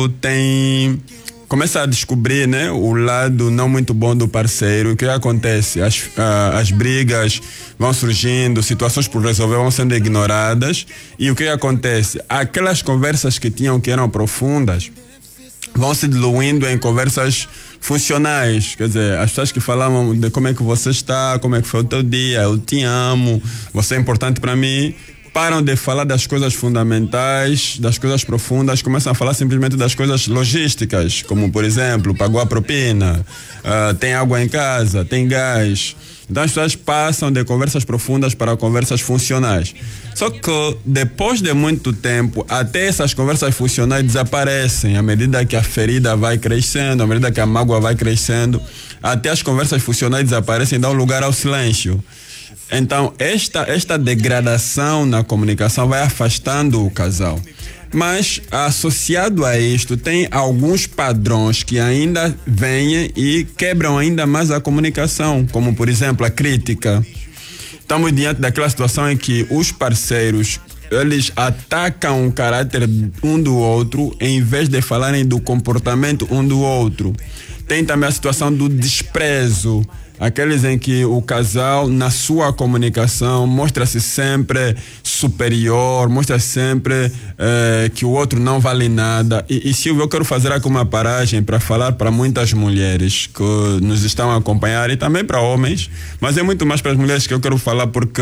começa a descobrir, né, o lado não muito bom do parceiro. O que acontece? As brigas vão surgindo, situações por resolver vão sendo ignoradas. E o que acontece? Aquelas conversas que eram profundas vão se diluindo em conversas funcionais. Quer dizer, as pessoas que falavam de como é que você está, como é que foi o teu dia, eu te amo, você é importante para mim, param de falar das coisas fundamentais, das coisas profundas, começam a falar simplesmente das coisas logísticas, como, por exemplo, pagou a propina, tem água em casa, tem gás. Então as pessoas passam de conversas profundas para conversas funcionais. Só que depois de muito tempo, até essas conversas funcionais desaparecem à medida que a ferida vai crescendo, à medida que a mágoa vai crescendo, até as conversas funcionais desaparecem e dão lugar ao silêncio. Então, esta degradação na comunicação vai afastando o casal. Mas, associado a isto, tem alguns padrões que ainda vêm e quebram ainda mais a comunicação, como, por exemplo, a crítica. Estamos diante daquela situação em que os parceiros, eles atacam o caráter um do outro em vez de falarem do comportamento um do outro. Tem também a situação do desprezo, aqueles em que o casal, na sua comunicação, mostra-se sempre superior, mostra sempre que o outro não vale nada. E Silvio, eu quero fazer aqui uma paragem para falar para muitas mulheres que nos estão a acompanhar e também para homens, mas é muito mais para as mulheres que eu quero falar, porque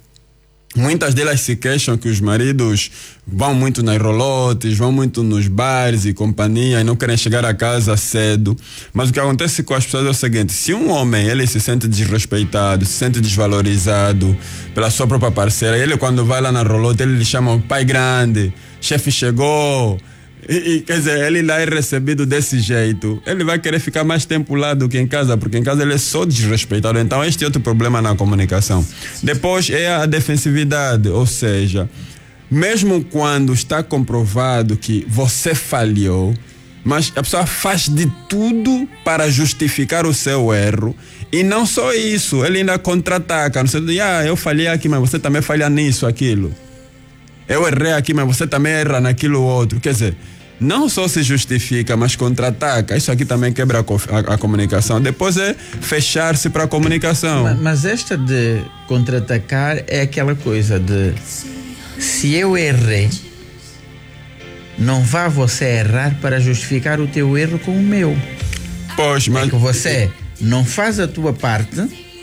muitas delas se queixam que os maridos vão muito nas rolotes, vão muito nos bares e companhia e não querem chegar a casa cedo. Mas o que acontece com as pessoas é o seguinte: se um homem ele se sente desrespeitado, se sente desvalorizado pela sua própria parceira, ele quando vai lá na rolote, ele lhe chama pai grande, chefe chegou. Quer dizer, ele lá é recebido desse jeito, ele vai querer ficar mais tempo lá do que em casa, porque em casa ele é só desrespeitado. Então este é outro problema na comunicação. Depois é a defensividade, ou seja, mesmo quando está comprovado que você falhou, mas a pessoa faz de tudo para justificar o seu erro. E não só isso, ele ainda contra-ataca, no sentido de, eu falhei aqui, mas você também falha nisso, aquilo. Eu errei aqui, mas você também erra naquilo outro. Quer dizer, não só se justifica, mas contra-ataca. Isso aqui também quebra a comunicação. Depois é fechar-se para a comunicação. Mas esta de contra-atacar é aquela coisa de: se eu errei, não vá você errar para justificar o teu erro com o meu. Pois, mas... É que você não faz a tua parte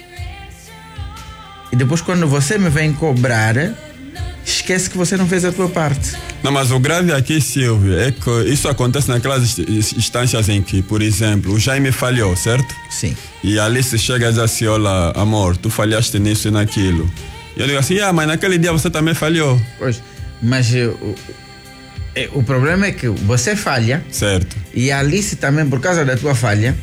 e depois quando você me vem cobrar, esquece que você não fez a tua parte. Não, mas o grave aqui, Silvio, é que isso acontece naquelas instâncias em que, por exemplo, o Jaime falhou, certo? Sim. E a Alice chega e diz assim: olha, amor, tu falhaste nisso e naquilo. E eu digo assim: mas naquele dia você também falhou. Pois, mas o problema é que você falha. Certo. E a Alice também, por causa da tua falha,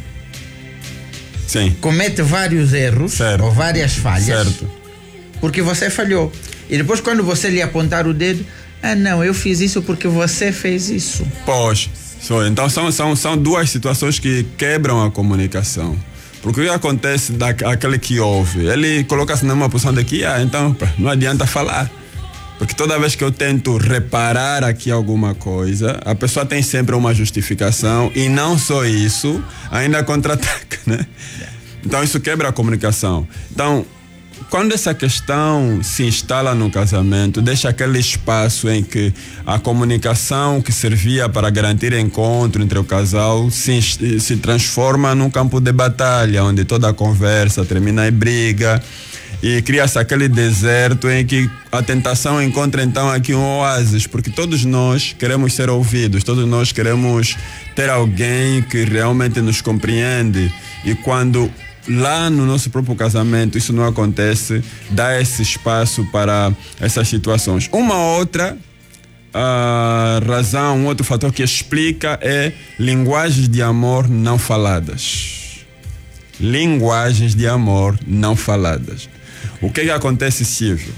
sim, comete vários erros, certo, ou várias falhas, certo, porque você falhou. E depois quando você lhe apontar o dedo: não, eu fiz isso porque você fez isso. Pois, então são duas situações que quebram a comunicação. Porque o que acontece daquele que ouve? Ele coloca-se numa posição de que, então não adianta falar. Porque toda vez que eu tento reparar aqui alguma coisa, a pessoa tem sempre uma justificação, e não só isso, ainda contra-ataca, né? Então isso quebra a comunicação. Então, quando essa questão se instala no casamento, deixa aquele espaço em que a comunicação que servia para garantir encontro entre o casal se transforma num campo de batalha, onde toda a conversa termina em briga, e cria-se aquele deserto em que a tentação encontra então aqui um oásis, porque todos nós queremos ser ouvidos, todos nós queremos ter alguém que realmente nos compreende. E quando lá no nosso próprio casamento isso não acontece, dá esse espaço para essas situações. Uma outra razão, um outro fator que explica é linguagens de amor não faladas. Linguagens de amor não faladas. O que acontece, Silvio?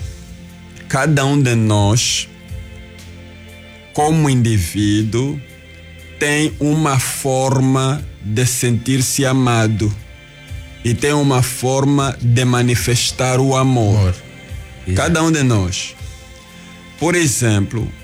Cada um de nós, como indivíduo, tem uma forma de sentir-se amado. E tem uma forma de manifestar o amor. Cada um de nós. Por exemplo,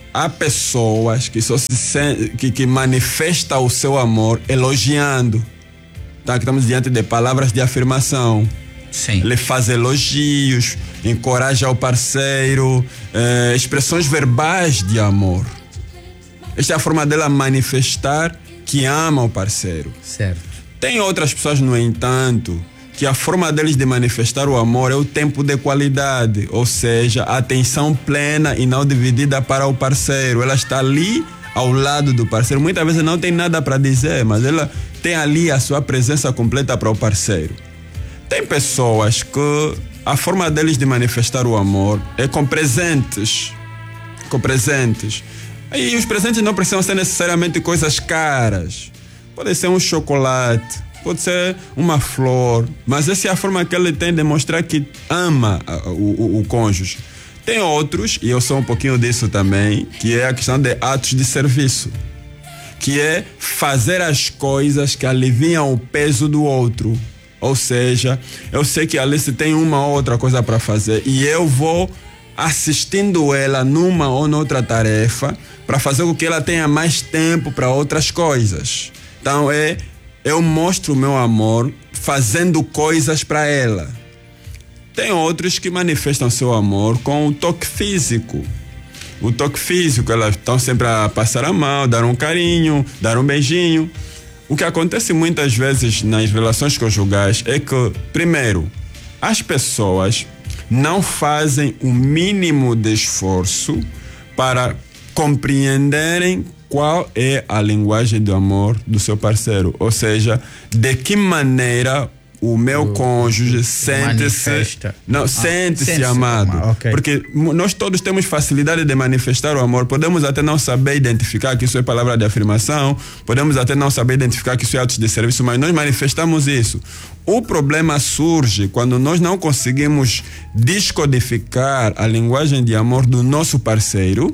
há pessoas que só que manifestam o seu amor elogiando. Então aqui estamos diante de palavras de afirmação. Sim. Ele faz elogios, encoraja o parceiro, expressões verbais de amor. Esta é a forma dela manifestar que ama o parceiro. Certo. Tem outras pessoas, no entanto, que a forma deles de manifestar o amor é o tempo de qualidade, ou seja, a atenção plena e não dividida para o parceiro. Ela está ali ao lado do parceiro. Muitas vezes não tem nada para dizer, mas ela tem ali a sua presença completa para o parceiro. Tem pessoas que a forma deles de manifestar o amor é com presentes. Com presentes. E os presentes não precisam ser necessariamente coisas caras. Pode ser um chocolate, pode ser uma flor, mas essa é a forma que ele tem de mostrar que ama o cônjuge. Tem outros, e eu sou um pouquinho disso também, que é a questão de atos de serviço, que é fazer as coisas que aliviam o peso do outro. Ou seja, eu sei que a Alice tem uma ou outra coisa para fazer e eu vou assistindo ela numa ou noutra tarefa para fazer com que ela tenha mais tempo para outras coisas. Então eu mostro o meu amor fazendo coisas para ela. Tem outros que manifestam seu amor com o toque físico. O toque físico, elas estão sempre a passar a mão, dar um carinho, dar um beijinho. O que acontece muitas vezes nas relações conjugais é que, primeiro, as pessoas não fazem o mínimo de esforço para compreenderem qual é a linguagem do amor do seu parceiro. Ou seja, de que maneira o meu cônjuge sente-se amado. Okay. Porque nós todos temos facilidade de manifestar o amor. Podemos até não saber identificar que isso é palavra de afirmação, podemos até não saber identificar que isso é atos de serviço, mas nós manifestamos isso. O problema surge quando nós não conseguimos descodificar a linguagem de amor do nosso parceiro,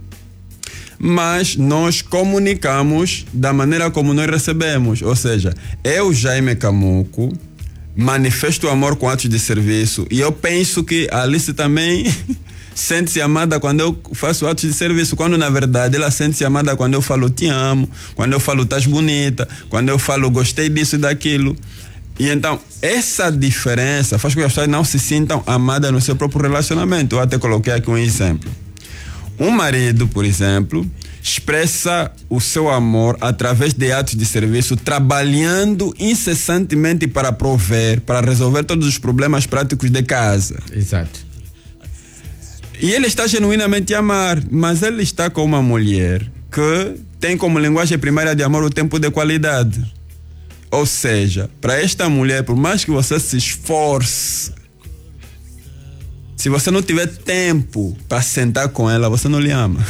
mas nós comunicamos da maneira como nós recebemos. Ou seja, eu, Jaime Camuco, manifesto o amor com atos de serviço e eu penso que a Alice também sente-se amada quando eu faço atos de serviço, quando na verdade ela sente-se amada quando eu falo te amo, quando eu falo estás bonita, quando eu falo gostei disso e daquilo. E então, essa diferença faz com que as pessoas não se sintam amadas no seu próprio relacionamento. Eu até coloquei aqui um exemplo. Um marido, por exemplo, expressa o seu amor através de atos de serviço, trabalhando incessantemente para prover, para resolver todos os problemas práticos de casa. Exato. E ele está genuinamente a amar, mas ele está com uma mulher que tem como linguagem primária de amor o tempo de qualidade. Ou seja, para esta mulher, por mais que você se esforce, se você não tiver tempo para sentar com ela, você não lhe ama.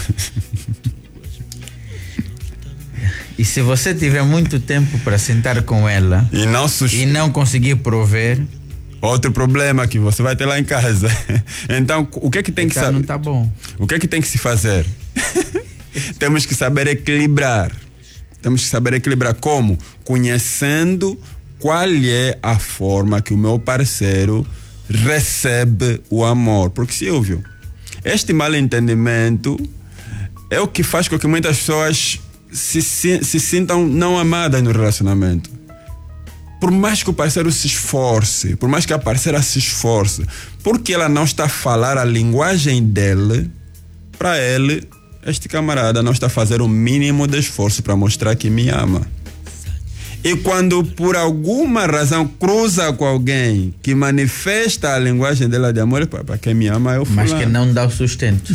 E se você tiver muito tempo para sentar com ela e não conseguir prover, outro problema que você vai ter lá em casa. Então, o que é que tem que saber? Não tá bom. O que é que tem que se fazer? Temos que saber equilibrar. Temos que saber equilibrar como? Conhecendo qual é a forma que o meu parceiro recebe o amor. Porque, Silvio, este mal-entendimento é o que faz com que muitas pessoas se sintam não amadas no relacionamento. Por mais que o parceiro se esforce, por mais que a parceira se esforce, porque ela não está a falar a linguagem dele, para ele, este camarada não está a fazer o mínimo de esforço para mostrar que me ama. E quando por alguma razão cruza com alguém que manifesta a linguagem dela de amor, para quem me ama eu mas que não dá o sustento.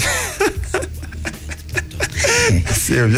Silvio.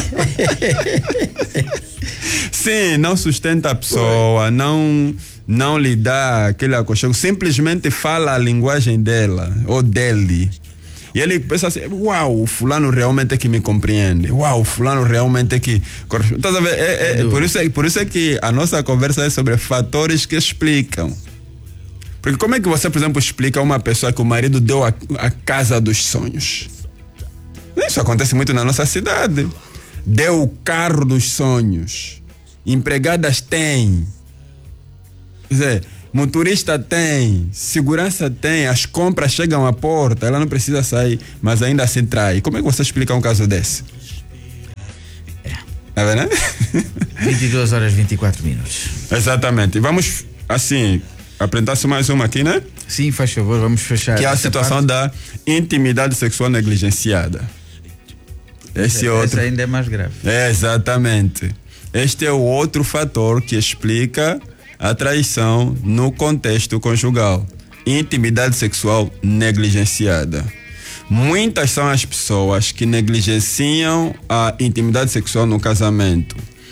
Sim, não sustenta a pessoa, não lhe dá aquele aconchego, simplesmente fala a linguagem dela ou dele. E ele pensa assim, uau, o fulano realmente é que me compreende. Uau, o fulano realmente é que... Então, por isso é que a nossa conversa é sobre fatores que explicam. Porque como é que você, por exemplo, explica a uma pessoa que o marido deu a casa dos sonhos? Isso acontece muito na nossa cidade. Deu o carro dos sonhos. Empregadas têm. Quer dizer, motorista tem, segurança tem, as compras chegam à porta, ela não precisa sair, mas ainda assim trai. Como é que você explica um caso desse? É verdade? 22 horas 24 minutos. Exatamente. Vamos, assim, apresentar-se mais uma aqui, né? Sim, faz favor, vamos fechar. Que é a situação da intimidade sexual negligenciada. Essa ainda é mais grave. É, exatamente. Este é o outro fator que explica a traição no contexto conjugal. Intimidade sexual negligenciada. Muitas são as pessoas que negligenciam a intimidade sexual no casamento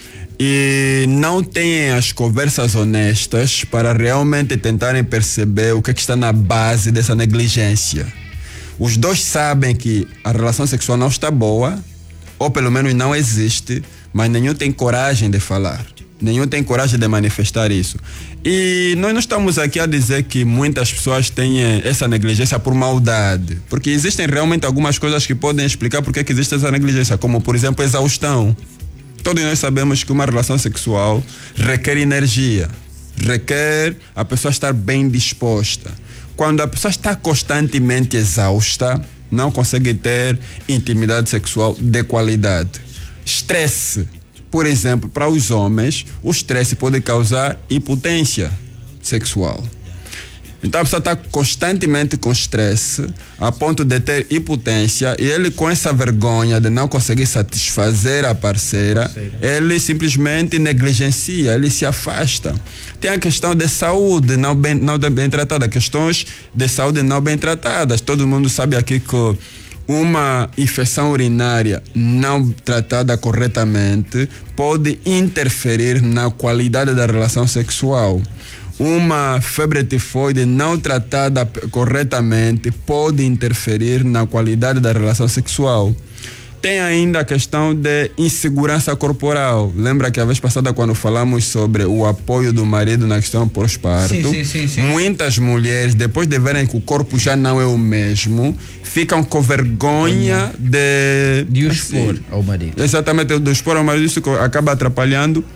e não têm as conversas honestas para realmente tentarem perceber o que está na base dessa negligência. Os dois sabem que a relação sexual não está boa, ou pelo menos não existe, mas nenhum tem coragem de falar. Nenhum tem coragem de manifestar isso. E nós não estamos aqui a dizer que muitas pessoas têm essa negligência por maldade, porque existem realmente algumas coisas que podem explicar porque que existe essa negligência, como por exemplo exaustão. Todos nós sabemos que uma relação sexual requer energia, requer a pessoa estar bem disposta. Quando a pessoa está constantemente exausta, não consegue ter intimidade sexual de qualidade. Estresse. Por exemplo, para os homens, o estresse pode causar impotência sexual. Então a pessoa está constantemente com estresse, a ponto de ter impotência, e ele com essa vergonha de não conseguir satisfazer a parceira, ele simplesmente negligencia, ele se afasta. Tem a questão de saúde não bem tratada, questões de saúde não bem tratadas. Todo mundo sabe aqui que uma infecção urinária não tratada corretamente pode interferir na qualidade da relação sexual. Uma febre tifoide não tratada corretamente pode interferir na qualidade da relação sexual. Tem ainda a questão de insegurança corporal. Lembra que a vez passada, quando falamos sobre o apoio do marido na questão pós-parto, sim. muitas mulheres, depois de verem que o corpo já não é o mesmo, ficam com vergonha de o expor ao marido. Exatamente, de expor ao marido. Isso acaba atrapalhando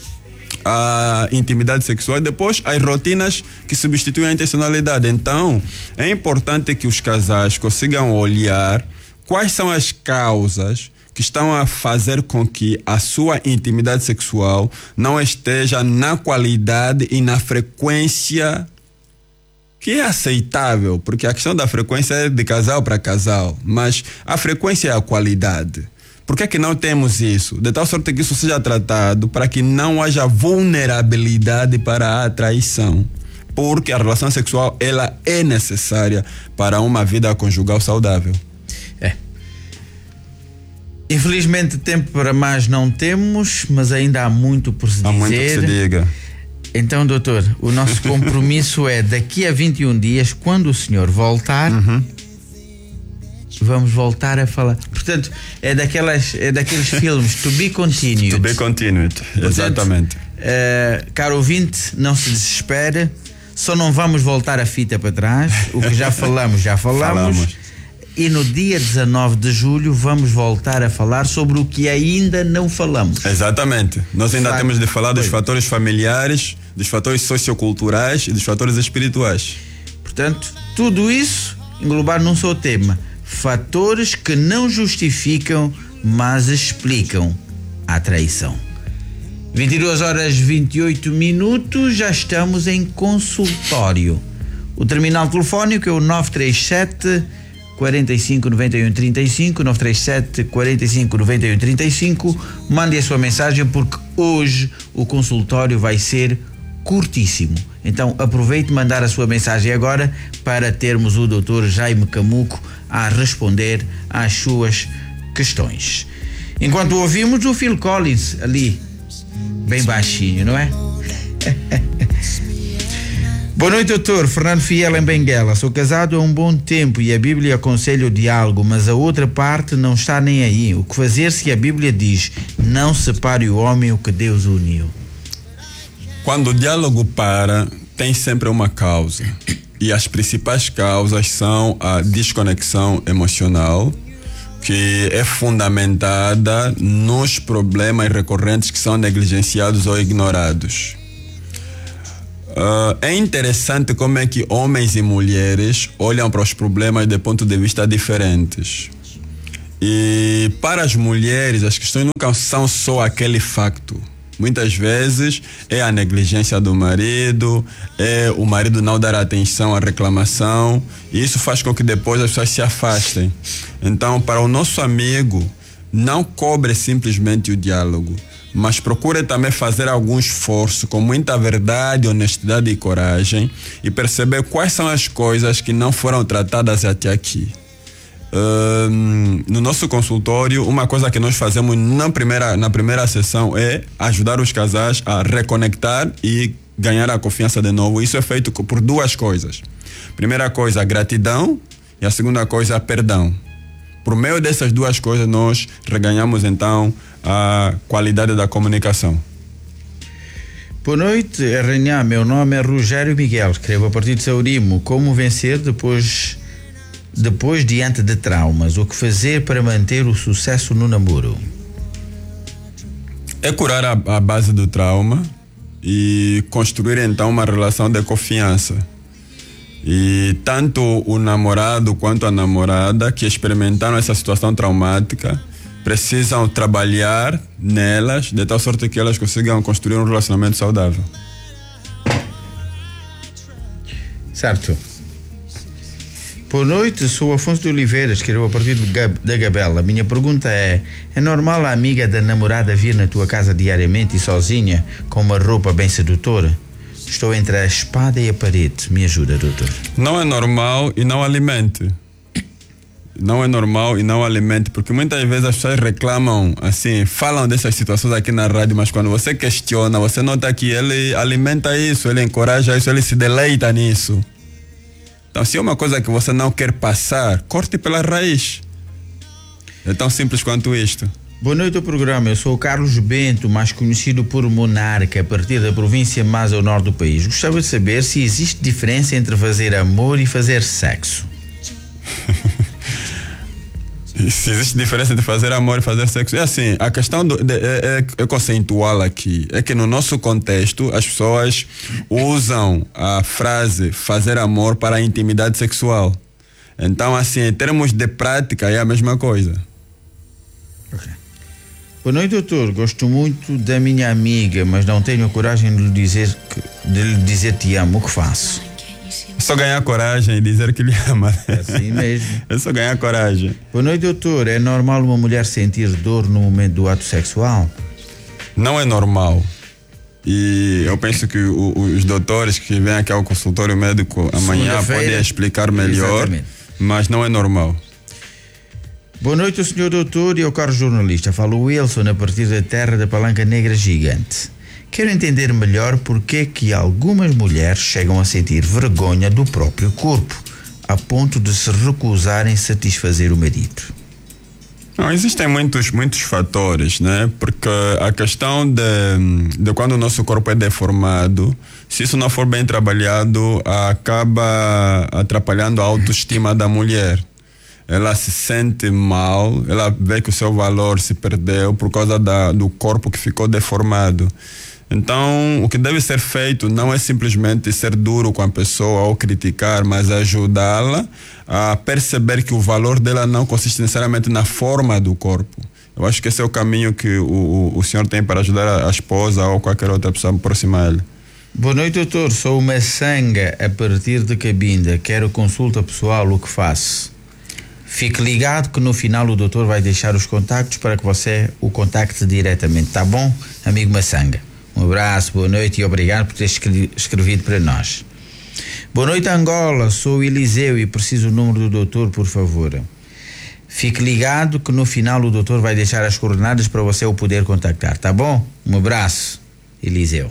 a intimidade sexual e depois as rotinas que substituem a intencionalidade. Então, é importante que os casais consigam olhar quais são as causas que estão a fazer com que a sua intimidade sexual não esteja na qualidade e na frequência que é aceitável, porque a questão da frequência é de casal para casal, mas a frequência é a qualidade. Por que é que não temos isso? De tal sorte que isso seja tratado para que não haja vulnerabilidade para a traição. Porque a relação sexual, ela é necessária para uma vida conjugal saudável. Infelizmente tempo para mais não temos, mas ainda há muito por se dizer. Há muito que se diga. Então, doutor, o nosso compromisso é daqui a 21 dias, quando o senhor voltar, vamos voltar a falar. Portanto, é daqueles filmes To Be Continued. To Be Continued, exatamente. Caro ouvinte, não se desespere, só não vamos voltar a fita para trás. O que já falamos, já falamos. E no dia 19 de julho vamos voltar a falar sobre o que ainda não falamos. Exatamente. Nós ainda temos de falar dos fatores familiares, dos fatores socioculturais e dos fatores espirituais. Portanto, tudo isso englobar num só tema. Fatores que não justificam, mas explicam a traição. 22 horas 28 minutos, já estamos em consultório. O terminal telefónico é o 937 45 91 35, 937 45 91 35. Mande a sua mensagem, porque hoje o consultório vai ser curtíssimo. Então aproveite mandar a sua mensagem agora para termos o Dr. Jaime Camuco a responder às suas questões. Enquanto ouvimos o Phil Collins ali, bem baixinho, não é? Boa noite, doutor. Fernando Fiel, em Benguela. Sou casado há um bom tempo e a Bíblia aconselha o diálogo, mas a outra parte não está nem aí. O que fazer se a Bíblia diz: não separe o homem o que Deus uniu? Quando o diálogo para, tem sempre uma causa. E as principais causas são a desconexão emocional, que é fundamentada nos problemas recorrentes que são negligenciados ou ignorados. É interessante como é que homens e mulheres olham para os problemas de ponto de vista diferentes. E para as mulheres, as questões nunca são só aquele facto. Muitas vezes é a negligência do marido, é o marido não dar atenção à reclamação, e isso faz com que depois as pessoas se afastem. Então, para o nosso amigo, não cobre simplesmente o diálogo, mas procure também fazer algum esforço com muita verdade, honestidade e coragem e perceber quais são as coisas que não foram tratadas até aqui. No nosso consultório, uma coisa que nós fazemos na primeira sessão é ajudar os casais a reconectar e ganhar a confiança de novo. Isso é feito por duas coisas. Primeira coisa, a gratidão, e a segunda coisa, perdão. Por meio dessas duas coisas, nós reganhamos então a qualidade da comunicação. Boa noite, RNA. Meu nome é Rogério Miguel, escrevo a partir de Saurimo. Como vencer depois diante de traumas? O que fazer para manter o sucesso no namoro? É curar a base do trauma e construir então uma relação de confiança. E tanto o namorado quanto a namorada que experimentaram essa situação traumática precisam trabalhar nelas de tal sorte que elas consigam construir um relacionamento saudável. Certo. Boa noite, sou Afonso de Oliveira, escrevo a partir da Gabela. Minha pergunta é normal a amiga da namorada vir na tua casa diariamente e sozinha, com uma roupa bem sedutora? Estou entre a espada e a parede. Me ajuda, doutor. Não é normal e não alimente. Não é normal e não alimente, porque muitas vezes as pessoas reclamam, assim, falam dessas situações aqui na rádio, mas quando você questiona, você nota que ele alimenta isso, ele encoraja isso, ele se deleita nisso. Então, se é uma coisa que você não quer passar, corte pela raiz. É tão simples quanto isto. Boa noite ao programa. Eu sou o Carlos Bento, mais conhecido por Monarca, a partir da província mais ao norte do país. Gostava de saber se existe diferença entre fazer amor e fazer sexo. Se existe diferença entre fazer amor e fazer sexo. É assim, a questão é conceitual aqui. É que no nosso contexto as pessoas usam a frase fazer amor para a intimidade sexual. Então, assim, em termos de prática é a mesma coisa. Ok. Boa noite, doutor. Gosto muito da minha amiga, mas não tenho coragem de lhe dizer te amo. O que faço? É só ganhar coragem e dizer que lhe ama. É assim mesmo. É só ganhar coragem. Boa noite, doutor. É normal uma mulher sentir dor no momento do ato sexual? Não é normal. E eu penso que os doutores que vêm aqui ao consultório médico amanhã podem explicar melhor. Exatamente. Mas não é normal. Boa noite, senhor doutor e ao caro jornalista. Falo Wilson a partir da terra da Palanca Negra Gigante. Quero entender melhor porque que algumas mulheres chegam a sentir vergonha do próprio corpo, a ponto de se recusarem satisfazer o marido. Não, existem muitos fatores, né? Porque a questão de quando o nosso corpo é deformado, se isso não for bem trabalhado, acaba atrapalhando a autoestima da mulher. Ela se sente mal, ela vê que o seu valor se perdeu por causa do corpo que ficou deformado. Então, o que deve ser feito não é simplesmente ser duro com a pessoa ou criticar, mas ajudá-la a perceber que o valor dela não consiste necessariamente na forma do corpo. Eu acho que esse é o caminho que o senhor tem para ajudar a esposa ou qualquer outra pessoa a aproximar-lhe. Boa noite, doutor. Sou uma sanga a partir de Cabinda. Quero consulta pessoal, o que faço? Fique ligado que no final o doutor vai deixar os contactos para que você o contacte diretamente, tá bom, amigo Maçanga? Um abraço, boa noite e obrigado por ter escrevido para nós. Boa noite, Angola. Sou Eliseu e preciso o número do doutor, por favor. Fique ligado que no final o doutor vai deixar as coordenadas para você o poder contactar, tá bom? Um abraço, Eliseu.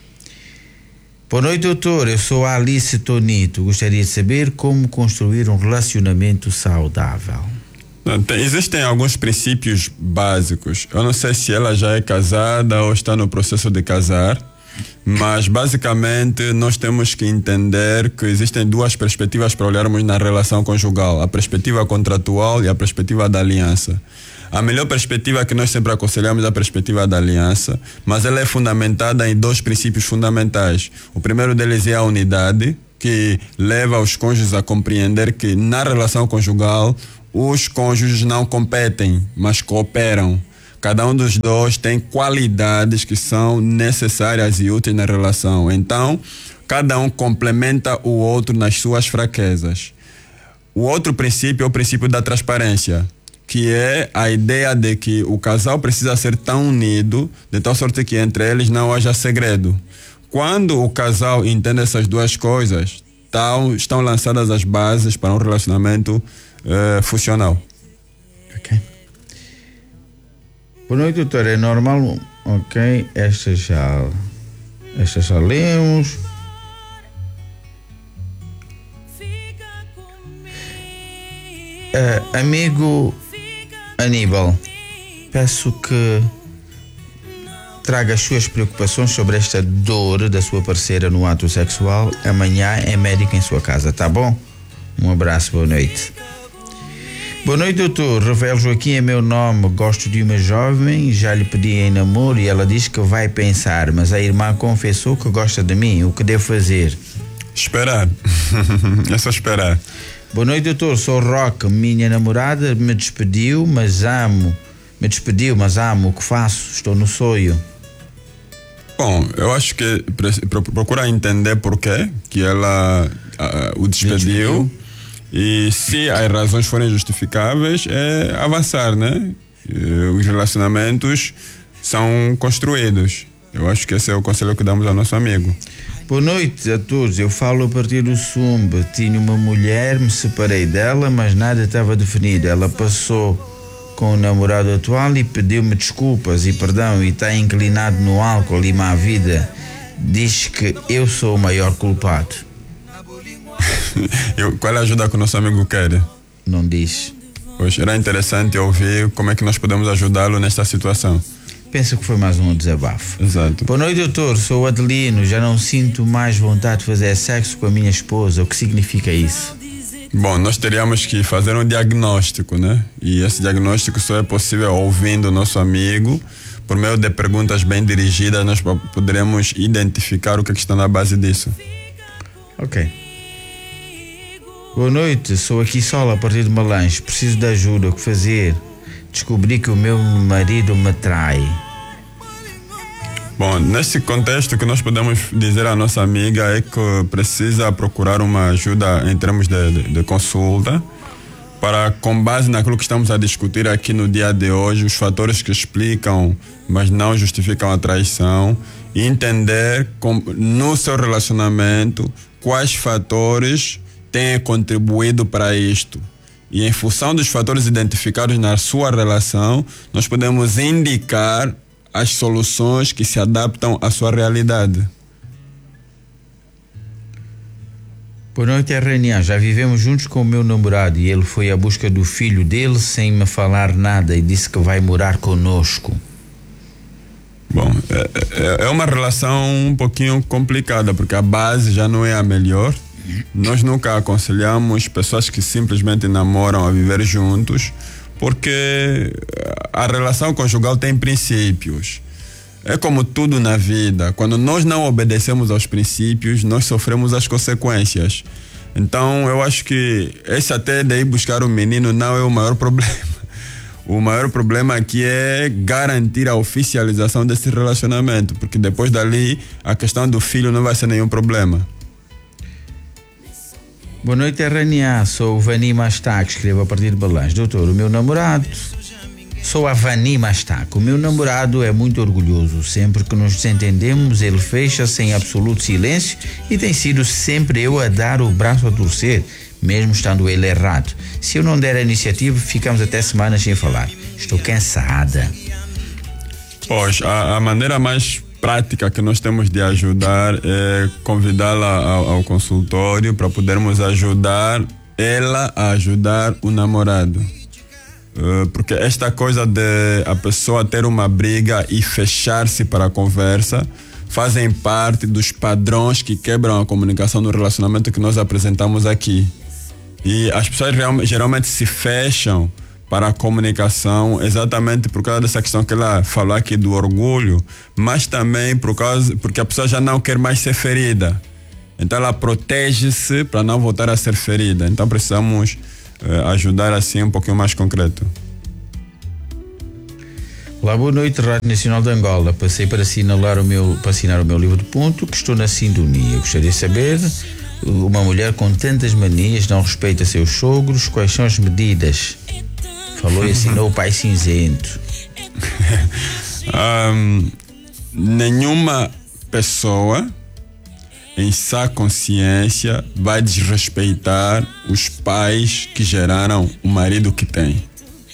Boa noite, doutor. Eu sou a Alice Tonito. Gostaria de saber como construir um relacionamento saudável. Existem alguns princípios básicos. Eu não sei se ela já é casada ou está no processo de casar, mas basicamente nós temos que entender que existem duas perspectivas para olharmos na relação conjugal: a perspectiva contratual e a perspectiva da aliança. A melhor perspectiva que nós sempre aconselhamos é a perspectiva da aliança, mas ela é fundamentada em 2 princípios fundamentais. O primeiro deles é a unidade, que leva os cônjuges a compreender que na relação conjugal os cônjuges não competem, mas cooperam. Cada um dos 2 tem qualidades que são necessárias e úteis na relação. Então, cada um complementa o outro nas suas fraquezas. O outro princípio é o princípio da transparência, que é a ideia de que o casal precisa ser tão unido, de tal sorte que entre eles não haja segredo. Quando o casal entende essas 2 coisas, estão lançadas as bases para um relacionamento funcional. Ok. Boa noite, doutor. É normal? Ok. Esta já lemos. Amigo Aníbal, peço que traga as suas preocupações sobre esta dor da sua parceira no ato sexual. Amanhã é médico em sua casa, tá bom? Um abraço, boa noite. Boa noite, doutor. Rafael Joaquim é meu nome. Gosto de uma jovem, já lhe pedi em namoro e ela diz que vai pensar, mas a irmã confessou que gosta de mim. O que devo fazer? Esperar. É só esperar. Boa noite, doutor. Sou Roque. Minha namorada me despediu, mas amo. O que faço? Estou no sonho. Bom, eu acho que procura entender porquê que ela o despediu. E se as razões forem justificáveis, é avançar, né? Os relacionamentos são construídos. Eu acho que esse é o conselho que damos ao nosso amigo. Boa noite a todos. Eu falo a partir do Sumba. Tinha uma mulher, me separei dela, mas nada estava definido. Ela passou com o namorado atual e pediu-me desculpas e perdão e está inclinado no álcool e má vida. Diz que eu sou o maior culpado. Qual é a ajuda que o nosso amigo quer? Não diz. Pois era interessante ouvir como é que nós podemos ajudá-lo nesta situação. Penso que foi mais um desabafo. Exato. Boa noite, doutor. Sou Adelino. Já não sinto mais vontade de fazer sexo com a minha esposa. O que significa isso? Bom, nós teríamos que fazer um diagnóstico, né? E esse diagnóstico só é possível ouvindo o nosso amigo. Por meio de perguntas bem dirigidas, nós poderemos identificar o que está na base disso. Ok. Boa noite. Sou aqui só a partir de Malange. Preciso de ajuda. O que fazer? Descobri que o meu marido me trai. Bom, nesse contexto, o que nós podemos dizer à nossa amiga é que precisa procurar uma ajuda em termos de consulta para, com base naquilo que estamos a discutir aqui no dia de hoje, os fatores que explicam, mas não justificam a traição, e entender no seu relacionamento quais fatores têm contribuído para isto. E em função dos fatores identificados na sua relação, nós podemos indicar as soluções que se adaptam à sua realidade. Boa noite, Ranian. Já vivemos juntos com o meu namorado e ele foi à busca do filho dele sem me falar nada e disse que vai morar conosco. Bom, é uma relação um pouquinho complicada, porque a base já não é a melhor. Nós nunca aconselhamos pessoas que simplesmente namoram a viver juntos, porque a relação conjugal tem princípios. É como tudo na vida. Quando nós não obedecemos aos princípios, nós sofremos as consequências. Então, eu acho que esse até de ir buscar o menino não é o maior problema. O maior problema aqui é garantir a oficialização desse relacionamento, porque depois dali a questão do filho não vai ser nenhum problema. Boa noite, Rania. Sou o Vani Mastac, escrevo a partir de Balanço. Doutor, o meu namorado... Sou a Vani Mastac. O meu namorado é muito orgulhoso. Sempre que nos desentendemos, ele fecha-se em absoluto silêncio e tem sido sempre eu a dar o braço a torcer, mesmo estando ele errado. Se eu não der a iniciativa, ficamos até semanas sem falar. Estou cansada. Pois, a maneira mais prática que nós temos de ajudar é convidá-la ao consultório para podermos ajudar ela a ajudar o namorado. Porque esta coisa de a pessoa ter uma briga e fechar-se para a conversa fazem parte dos padrões que quebram a comunicação no relacionamento que nós apresentamos aqui. E as pessoas geralmente se fecham para a comunicação, exatamente por causa dessa questão que ela falou aqui do orgulho, mas também porque a pessoa já não quer mais ser ferida. Então ela protege-se para não voltar a ser ferida. Então precisamos ajudar assim um pouquinho mais concreto. Olá, boa noite, Rádio Nacional de Angola. Passei para assinar o meu livro de ponto, que estou na sintonia. Gostaria de saber, uma mulher com tantas manias não respeita seus sogros, quais são as medidas? Falou e assinou o pai cinzento. Nenhuma pessoa em sã consciência vai desrespeitar os pais que geraram o marido que tem.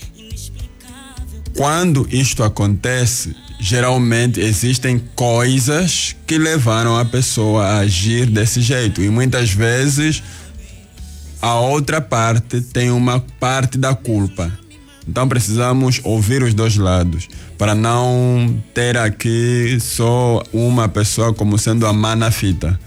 Quando isto acontece, geralmente existem coisas que levaram a pessoa a agir desse jeito. E muitas vezes a outra parte tem uma parte da culpa. Então precisamos ouvir os dois lados, para não ter aqui só uma pessoa como sendo a má na fita.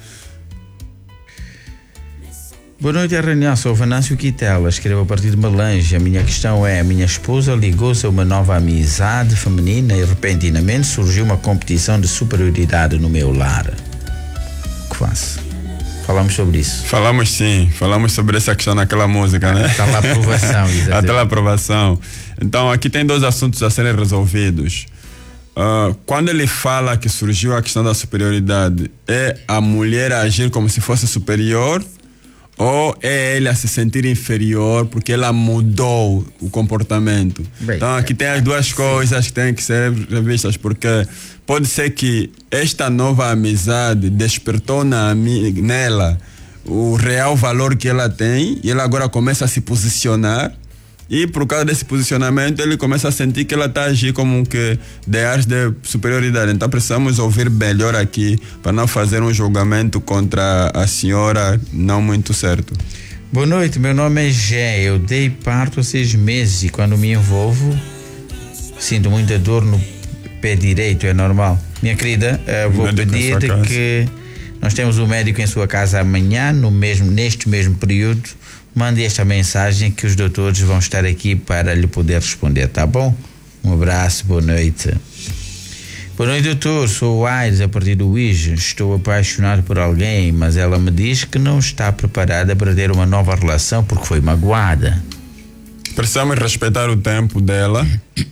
Boa noite, RNA. Sou Venâncio Quitela, escrevo a partir de Malange. A minha questão é: a minha esposa ligou-se a uma nova amizade feminina e repentinamente surgiu uma competição de superioridade no meu lar. O que faço? Falamos sobre isso. Falamos sim, falamos sobre essa questão naquela música, né? A tal aprovação, exatamente. A tal aprovação. Então aqui tem 2 assuntos a serem resolvidos. Quando ele fala que surgiu a questão da superioridade, é a mulher agir como se fosse superior, ou é ele a se sentir inferior porque ela mudou o comportamento? Bem, então aqui tem as duas coisas que têm que ser revistas, porque pode ser que esta nova amizade despertou nela o real valor que ela tem e ela agora começa a se posicionar, e por causa desse posicionamento ele começa a sentir que ela está a agir como que de áreas de superioridade. Então precisamos ouvir melhor aqui para não fazer um julgamento contra a senhora não muito certo. Boa noite, meu nome é Gé, eu dei parto há 6 meses e quando me envolvo sinto muita dor no pé direito, é normal. Minha querida, vou pedir que nós temos um médico em sua casa amanhã, neste mesmo período. Mande esta mensagem que os doutores vão estar aqui para lhe poder responder, tá bom? Um abraço, boa noite. Boa noite, doutor. Sou o Aires, a partir do Uíge. Estou apaixonado por alguém, mas ela me diz que não está preparada para ter uma nova relação porque foi magoada. Precisamos respeitar o tempo dela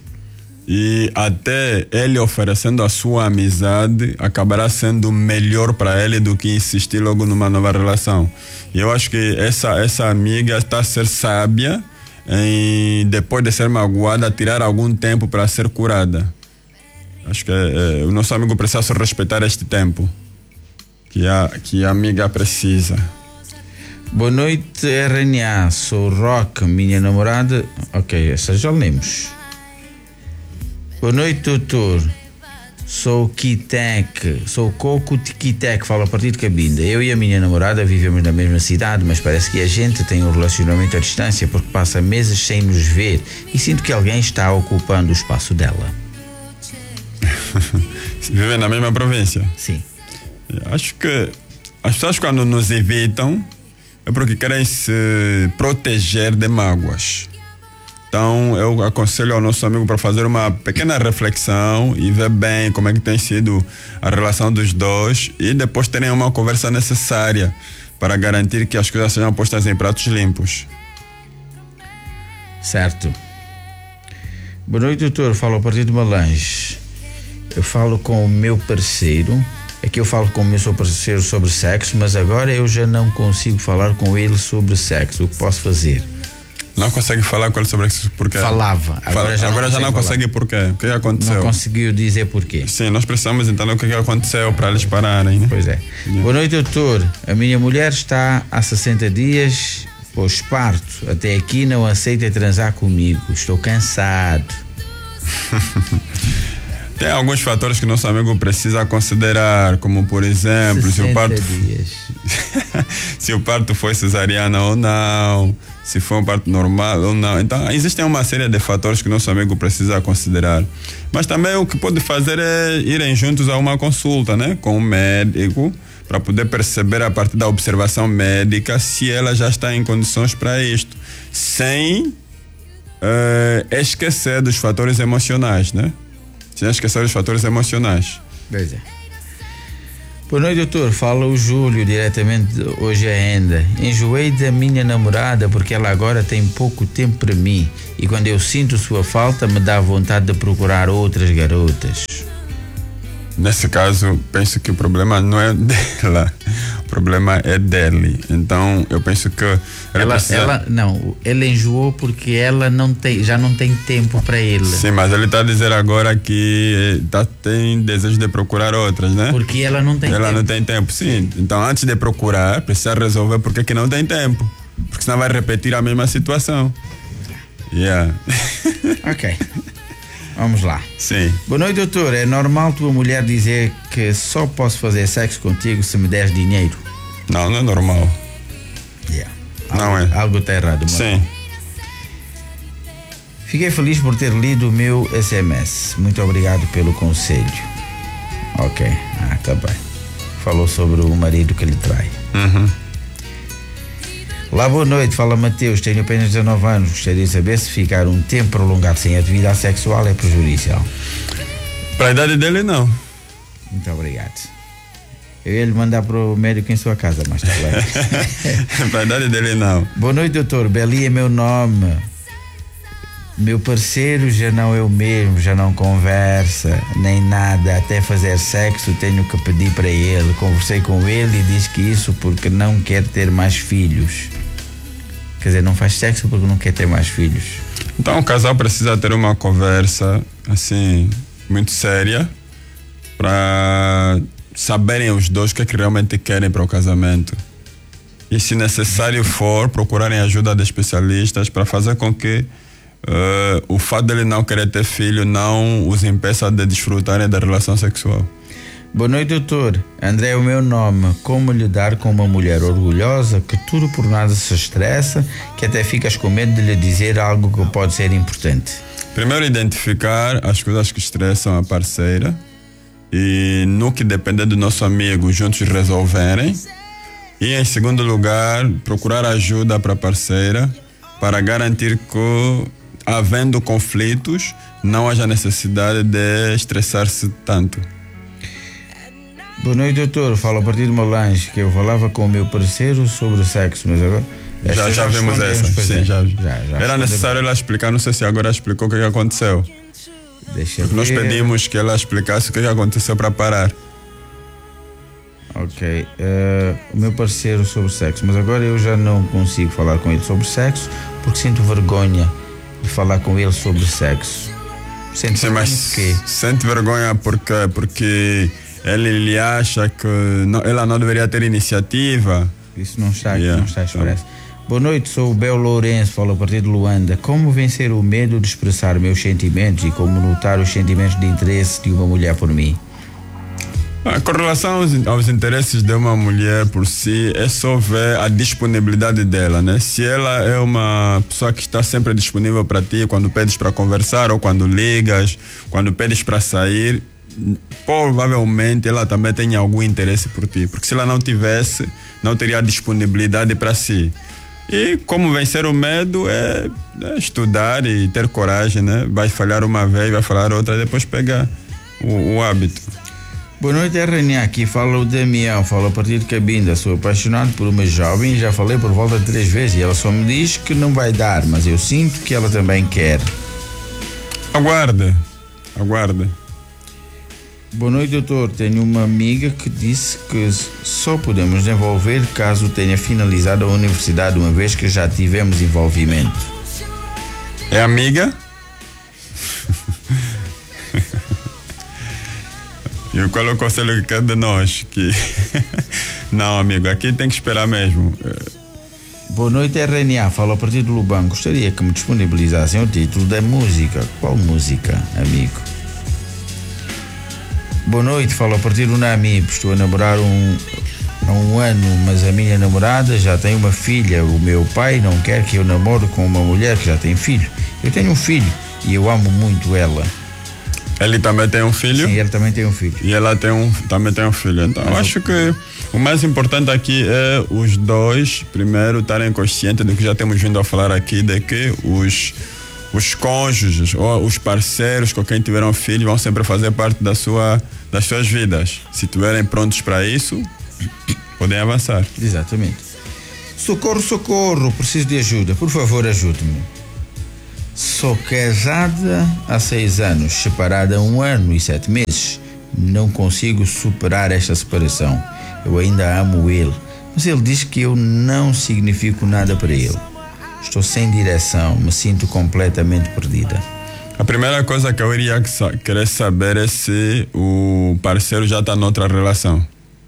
e até ele oferecendo a sua amizade acabará sendo melhor para ele do que insistir logo numa nova relação. E eu acho que essa amiga está a ser sábia em, depois de ser magoada, tirar algum tempo para ser curada. Acho que o nosso amigo precisa só respeitar este tempo que a amiga precisa. Boa noite, RNA. Sou Rock, minha namorada. Ok, essa já lemos. Boa noite, doutor. Sou Kitek, sou Coco Kitek, falo a partir de Cabinda. Eu e a minha namorada vivemos na mesma cidade, mas parece que a gente tem um relacionamento à distância porque passa meses sem nos ver e sinto que alguém está ocupando o espaço dela. Vivem na mesma província? Sim. Acho que as pessoas quando nos evitam é porque querem se proteger de mágoas. Então eu aconselho ao nosso amigo para fazer uma pequena reflexão e ver bem como é que tem sido a relação dos dois e depois terem uma conversa necessária para garantir que as coisas sejam postas em pratos limpos. Certo. Boa noite, doutor. Falo a partir de Malange. Eu falo com o meu parceiro. Aqui eu falo com o meu parceiro sobre sexo, mas agora eu já não consigo falar com ele sobre sexo. O que posso fazer? Não consegue falar com ele sobre isso porque... Falava. Agora já não consegue por quê? O que aconteceu? Não conseguiu dizer porquê. Sim, nós precisamos entender o que aconteceu para eles pararem, né? Pois é. Boa noite, doutor. A minha mulher está há 60 dias pós-parto. Até aqui não aceita transar comigo. Estou cansado. Tem alguns fatores que nosso amigo precisa considerar, como por exemplo, se o parto foi cesariana ou não, se foi um parto normal ou não. Então, existem uma série de fatores que nosso amigo precisa considerar. Mas também o que pode fazer é irem juntos a uma consulta, né, com um médico, para poder perceber a partir da observação médica se ela já está em condições para isto, sem é esquecer dos fatores emocionais, né? Sem esquecer dos fatores emocionais. Pois é. Boa noite, doutor. Fala o Júlio, diretamente hoje ainda. Enjoei da minha namorada porque ela agora tem pouco tempo para mim. E quando eu sinto sua falta, me dá vontade de procurar outras garotas. Nesse caso, penso que o problema não é dela, o problema é dele. Então, eu penso que ela enjoou porque ela já não tem tempo para ele. Sim, mas ele está a dizer agora que tem desejo de procurar outras, né? Porque ela não tem tempo. Ela não tem tempo, sim. Então, antes de procurar, precisa resolver porque que não tem tempo. Porque senão vai repetir a mesma situação. Yeah. Ok. Vamos lá. Sim. Boa noite, doutor. É normal tua mulher dizer que só posso fazer sexo contigo se me deres dinheiro? Não é normal. Yeah. Não é. Algo está errado, mano. Sim. Fiquei feliz por ter lido o meu SMS. Muito obrigado pelo conselho. Ok. Tá bem. Falou sobre o marido que lhe trai. Olá, boa noite, fala Mateus, tenho apenas 19 anos, gostaria de saber se ficar um tempo prolongado sem atividade sexual é prejudicial. Para a idade dele, não. Muito obrigado. Eu ia lhe mandar para o médico em sua casa, mas está bem. Para a idade dele, não. Boa noite, doutor, Beli é meu nome. Meu parceiro já não é o mesmo, já não conversa, nem nada, até fazer sexo tenho que pedir para ele. Conversei com ele e disse que isso porque não quer ter mais filhos. Quer dizer, não faz sexo porque não quer ter mais filhos. Então o casal precisa ter uma conversa, assim, muito séria, para saberem os dois o que é que realmente querem para o casamento. E se necessário for, procurarem ajuda de especialistas para fazer com que o fato dele não querer ter filho não os impeça de desfrutarem da relação sexual. Boa noite, doutor. André é o meu nome. Como lidar com uma mulher orgulhosa que tudo por nada se estressa, que até ficas com medo de lhe dizer algo que pode ser importante? Primeiro, identificar as coisas que estressam a parceira e, no que depender do nosso amigo, juntos resolverem. E, em segundo lugar, procurar ajuda para a parceira para garantir que, havendo conflitos, não haja necessidade de estressar-se tanto. Boa noite, doutor. Falo a partir do meu lanche, que eu falava com o meu parceiro sobre sexo, mas agora... Já vimos essa. Sim, já. Era necessário ela explicar, não sei se agora explicou o que aconteceu. Porque nós pedimos que ela explicasse o que aconteceu para parar. Ok. O meu parceiro sobre sexo, mas agora eu já não consigo falar com ele sobre sexo porque sinto vergonha de falar com ele sobre sexo. Sim, mas sente vergonha porque ele acha que ela não deveria ter iniciativa. Isso não está expresso. Boa noite, sou o Bel Lourenço, falo a partir de Luanda. Como vencer o medo de expressar meus sentimentos e como notar os sentimentos de interesse de uma mulher por mim? Com relação aos interesses de uma mulher por si, é só ver a disponibilidade dela, né? Se ela é uma pessoa que está sempre disponível para ti, quando pedes para conversar ou quando ligas, quando pedes para sair, provavelmente ela também tem algum interesse por ti, porque se ela não tivesse, não teria disponibilidade para si. E como vencer o medo é estudar e ter coragem, né? Vai falhar uma vez, vai falhar outra, depois pegar o hábito. Boa noite, RNA, aqui fala o Damião, falo a partir de Cabinda, sou apaixonado por uma jovem e já falei por volta de 3 vezes e ela só me diz que não vai dar, mas eu sinto que ela também quer. Aguarda. Boa noite, doutor, tenho uma amiga que disse que só podemos envolver caso tenha finalizado a universidade, uma vez que já tivemos envolvimento. É amiga? E qual é o conselho que quer de nós? Não, amigo, aqui tem que esperar mesmo. Boa noite, RNA. Falo a partir do Luban. Gostaria que me disponibilizassem o título da música. Qual música, amigo? Boa noite, falo a partir do Nami. Estou a namorar há um ano, mas a minha namorada já tem uma filha. O meu pai não quer que eu namore com uma mulher que já tem filho. Eu tenho um filho e eu amo muito ela. Ele também tem um filho? Sim, ele também tem um filho. E ela também tem um filho. Então, eu acho que o mais importante aqui é os dois, primeiro, estarem conscientes do que já temos vindo a falar aqui, de que os cônjuges ou os parceiros com quem tiveram filhos vão sempre fazer parte das suas vidas. Se estiverem prontos para isso, podem avançar. Exatamente. Socorro, socorro, preciso de ajuda. Por favor, ajude-me. Sou casada há 6 anos, separada há 1 ano e 7 meses. Não consigo superar esta separação. Eu ainda amo ele, mas ele diz que eu não significo nada para ele. Estou sem direção, me sinto completamente perdida. A primeira coisa que eu iria querer saber é se o parceiro já está noutra relação.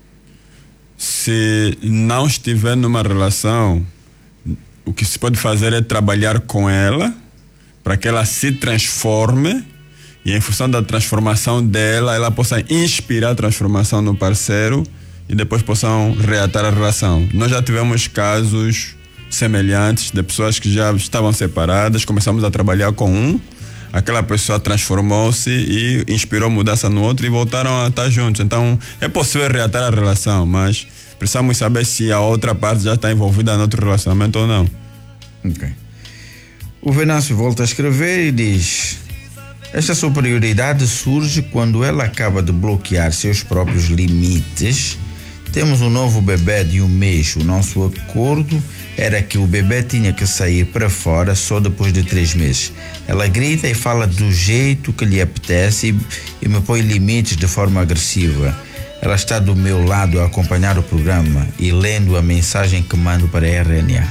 Se não estiver numa relação, o que se pode fazer é trabalhar com ela para que ela se transforme e, em função da transformação dela, ela possa inspirar a transformação no parceiro e depois possam reatar a relação. Nós já tivemos casos semelhantes de pessoas que já estavam separadas, começamos a trabalhar com aquela pessoa transformou-se e inspirou mudança no outro e voltaram a estar juntos. Então é possível reatar a relação, mas precisamos saber se a outra parte já está envolvida no outro relacionamento ou não. Ok. O Venâncio volta a escrever e diz: esta superioridade surge quando ela acaba de bloquear seus próprios limites. Temos um novo bebê de 1 mês. O nosso acordo era que o bebê tinha que sair para fora só depois de 3 meses. Ela grita e fala do jeito que lhe apetece e me põe limites de forma agressiva. Ela está do meu lado a acompanhar o programa e lendo a mensagem que mando para a RNA.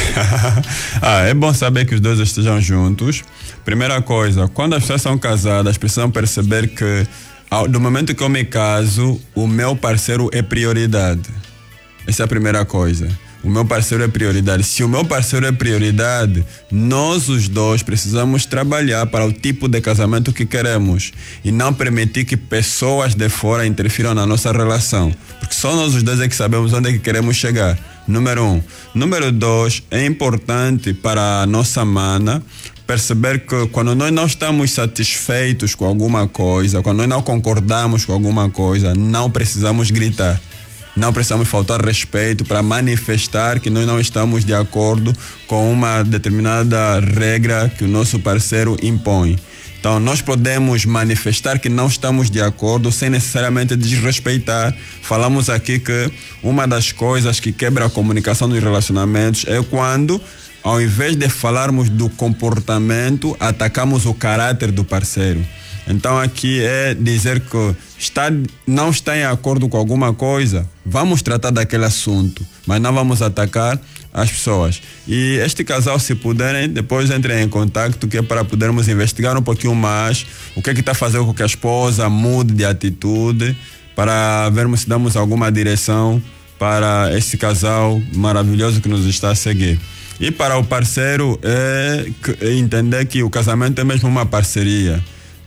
É bom saber que os dois estejam juntos. Primeira coisa, quando as pessoas são casadas, precisam perceber que do momento que eu me caso, o meu parceiro é prioridade. Essa é a primeira coisa. O meu parceiro é prioridade. Se o meu parceiro é prioridade, nós os dois precisamos trabalhar para o tipo de casamento que queremos e não permitir que pessoas de fora interfiram na nossa relação, porque só nós os dois é que sabemos onde é que queremos chegar. Número 1. Número 2, é importante para a nossa mana perceber que quando nós não estamos satisfeitos com alguma coisa, quando nós não concordamos com alguma coisa, não precisamos gritar. Não precisamos faltar respeito para manifestar que nós não estamos de acordo com uma determinada regra que o nosso parceiro impõe. Então, nós podemos manifestar que não estamos de acordo sem necessariamente desrespeitar. Falamos aqui que uma das coisas que quebra a comunicação nos relacionamentos é quando, ao invés de falarmos do comportamento, atacamos o caráter do parceiro. Então aqui é dizer que não está em acordo com alguma coisa, vamos tratar daquele assunto, mas não vamos atacar as pessoas. E este casal, se puderem, depois entrem em contato, que é para podermos investigar um pouquinho mais o que está fazendo com que a esposa mude de atitude, para vermos se damos alguma direção para esse casal maravilhoso que nos está a seguir. E para o parceiro é entender que o casamento é mesmo uma parceria.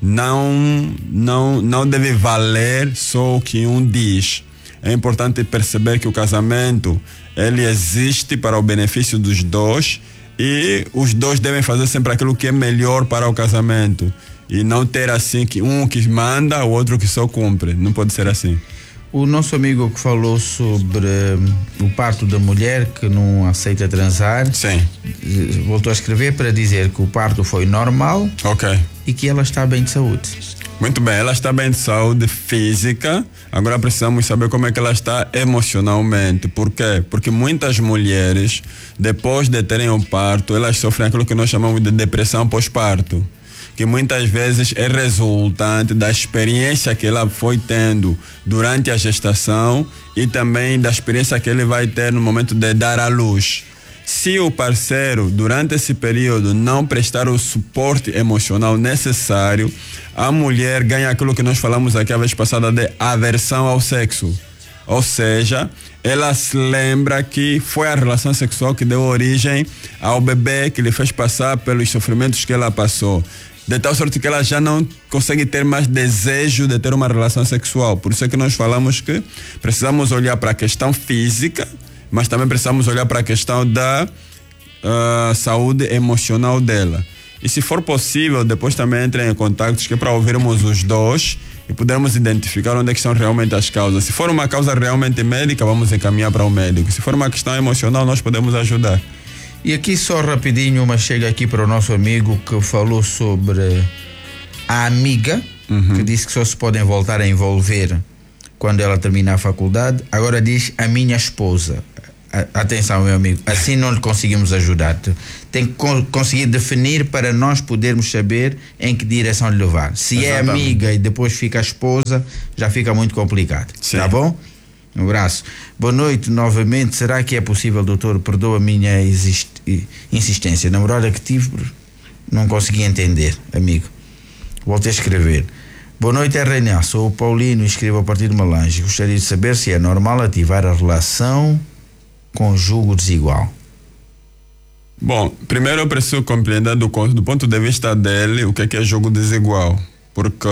Não deve valer só o que um diz. É importante perceber que o casamento ele existe para o benefício dos dois e os dois devem fazer sempre aquilo que é melhor para o casamento e não ter assim que um que manda, o outro que só cumpre. Não pode ser assim. O nosso amigo que falou sobre o parto da mulher que não aceita transar, sim, voltou a escrever para dizer que o parto foi normal, ok, e que ela está bem de saúde. Muito bem, ela está bem de saúde física, agora precisamos saber como é que ela está emocionalmente. Por quê? Porque muitas mulheres, depois de terem o parto, elas sofrem aquilo que nós chamamos de depressão pós-parto, que muitas vezes é resultante da experiência que ela foi tendo durante a gestação e também da experiência que ele vai ter no momento de dar à luz. Se o parceiro, durante esse período, não prestar o suporte emocional necessário, a mulher ganha aquilo que nós falamos aqui a vez passada de aversão ao sexo. Ou seja, ela se lembra que foi a relação sexual que deu origem ao bebê, que lhe fez passar pelos sofrimentos que ela passou. De tal sorte que ela já não consegue ter mais desejo de ter uma relação sexual. Por isso é que nós falamos que precisamos olhar para a questão física, mas também precisamos olhar para a questão da saúde emocional dela. E se for possível, depois também entrem em contato, que é para ouvirmos os dois e podermos identificar onde é que são realmente as causas. Se for uma causa realmente médica, vamos encaminhar para o médico. Se for uma questão emocional, nós podemos ajudar. E aqui só rapidinho, mas chega aqui para o nosso amigo que falou sobre a amiga, que disse que só se podem voltar a envolver quando ela terminar a faculdade. Agora diz a minha esposa. Atenção, meu amigo, assim não lhe conseguimos ajudar. Tem que conseguir definir para nós podermos saber em que direção lhe levar. Se Exatamente. É amiga e depois fica a esposa, já fica muito complicado. Sim. Tá bom? Um abraço. Boa noite novamente. Será que é possível, doutor? Perdoa a minha insistência. A namorada que tive, não consegui entender, amigo. Voltei a escrever. Boa noite, RNA. Sou o Paulino e escrevo a partir de Malange. Gostaria de saber se é normal ativar a relação com julgo desigual. Bom, primeiro eu preciso compreender do ponto de vista dele o que é jogo desigual, porque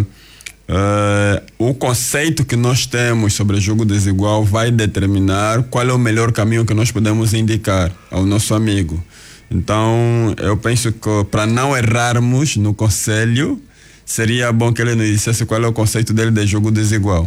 o conceito que nós temos sobre jogo desigual vai determinar qual é o melhor caminho que nós podemos indicar ao nosso amigo. Então, eu penso que para não errarmos no conselho, seria bom que ele nos dissesse qual é o conceito dele de jogo desigual.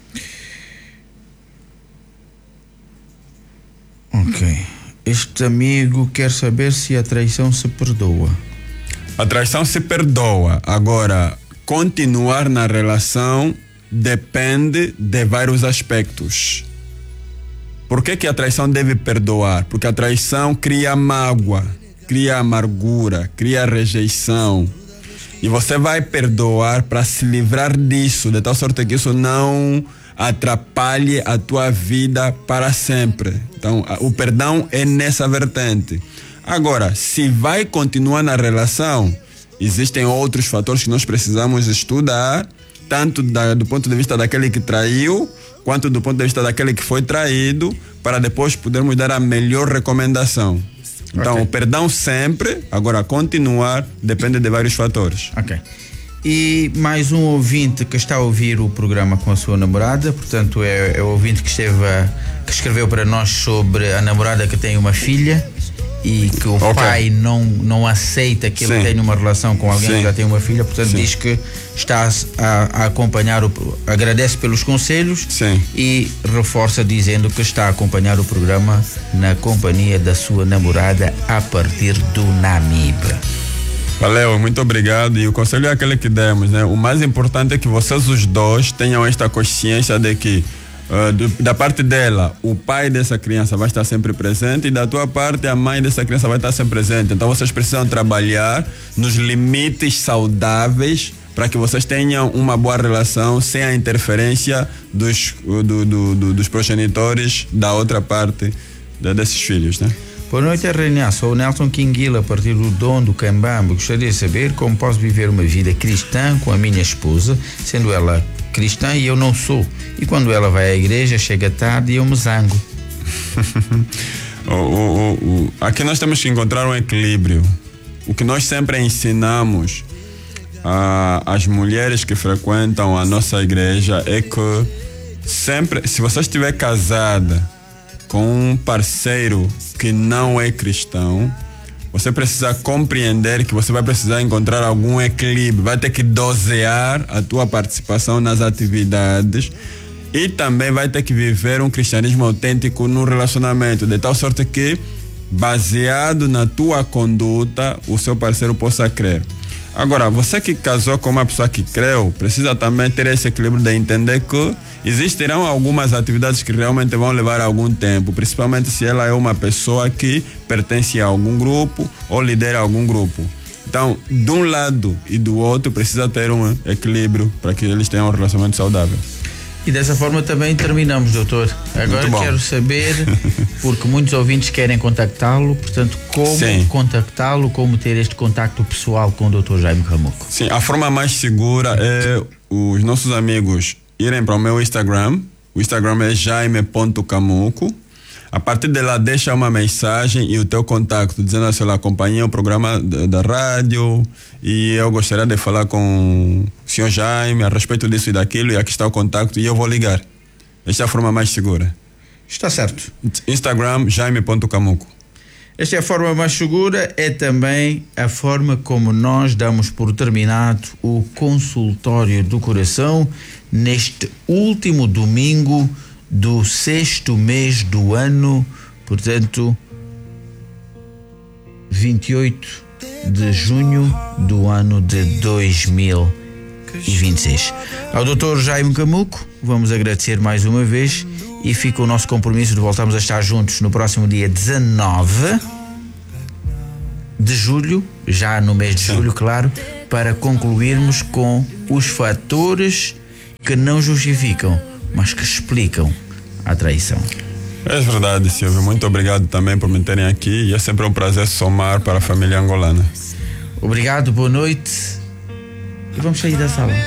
Ok. Este amigo quer saber se a traição se perdoa. A traição se perdoa. Agora, continuar na relação depende de vários aspectos. Por que a traição deve perdoar? Porque a traição cria mágoa, cria amargura, cria rejeição. E você vai perdoar para se livrar disso, de tal sorte que isso não atrapalhe a tua vida para sempre. Então, o perdão é nessa vertente. Agora, se vai continuar na relação, existem outros fatores que nós precisamos estudar, tanto do ponto de vista daquele que traiu, quanto do ponto de vista daquele que foi traído, para depois podermos dar a melhor recomendação. Então, o perdão sempre, agora continuar, depende de vários fatores. Ok. E mais um ouvinte que está a ouvir o programa com a sua namorada, portanto é o ouvinte que escreveu para nós sobre a namorada que tem uma filha e que o pai não aceita que ele tenha uma relação com alguém que já tem uma filha, portanto diz que está a acompanhar, agradece pelos conselhos e reforça dizendo que está a acompanhar o programa na companhia da sua namorada a partir do Namibe. Valeu, muito obrigado. E o conselho é aquele que demos, né? O mais importante é que vocês os dois tenham esta consciência de que da parte dela, o pai dessa criança vai estar sempre presente e da tua parte, a mãe dessa criança vai estar sempre presente. Então vocês precisam trabalhar nos limites saudáveis para que vocês tenham uma boa relação sem a interferência dos progenitores da outra parte desses filhos, né? Boa noite, RNA. Sou o Nelson Quinguila, a partir do Dom do Cambambo. Gostaria de saber como posso viver uma vida cristã com a minha esposa, sendo ela cristã e eu não sou. E quando ela vai à igreja, chega tarde e eu me zango. Aqui nós temos que encontrar um equilíbrio. O que nós sempre ensinamos às mulheres que frequentam a nossa igreja é que sempre, se você estiver casada com um parceiro que não é cristão, você precisa compreender que você vai precisar encontrar algum equilíbrio, vai ter que dosear a tua participação nas atividades e também vai ter que viver um cristianismo autêntico no relacionamento, de tal sorte que, baseado na tua conduta, o seu parceiro possa crer. Agora, você que casou com uma pessoa que creu, precisa também ter esse equilíbrio de entender que existirão algumas atividades que realmente vão levar algum tempo, principalmente se ela é uma pessoa que pertence a algum grupo ou lidera algum grupo. Então, de um lado e do outro, precisa ter um equilíbrio para que eles tenham um relacionamento saudável. E dessa forma também terminamos, doutor. Agora quero saber, porque muitos ouvintes querem contactá-lo, portanto, como contactá-lo, como ter este contacto pessoal com o doutor Jaime Camuco. Sim, a forma mais segura é os nossos amigos irem para o meu Instagram. O Instagram é jaime.camuco. A partir de lá, deixa uma mensagem e o teu contato, dizendo assim: eu acompanhei o programa da rádio e eu gostaria de falar com o senhor Jaime a respeito disso e daquilo, e aqui está o contato e eu vou ligar. Esta é a forma mais segura. Está certo. Instagram, jaime.camuco. Esta é a forma mais segura, é também a forma como nós damos por terminado o consultório do coração neste último domingo do 6º mês do ano, portanto, 28 de junho do ano de 2026. Ao Dr. Jaime Camuco, vamos agradecer mais uma vez e fica o nosso compromisso de voltarmos a estar juntos no próximo dia 19 de julho, já no mês de julho, claro, para concluirmos com os fatores que não justificam, mas que explicam a traição. É verdade, Silvio. Muito obrigado também por me terem aqui e é sempre um prazer somar para a família angolana. Obrigado, boa noite e vamos sair da sala.